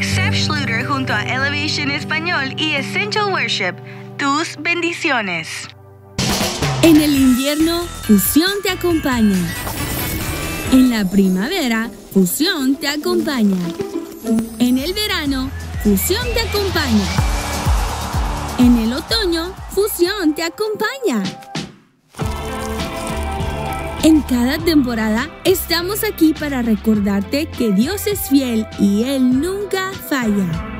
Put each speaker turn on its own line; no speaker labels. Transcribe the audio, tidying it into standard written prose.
Seth Schluter junto a Elevation Español y Essential Worship. Tus bendiciones.
En el invierno, Fusión te acompaña. En la primavera, Fusión te acompaña. En el verano, Fusión te acompaña. En el otoño, Fusión te acompaña. En cada temporada estamos aquí para recordarte que Dios es fiel y Él nunca falla.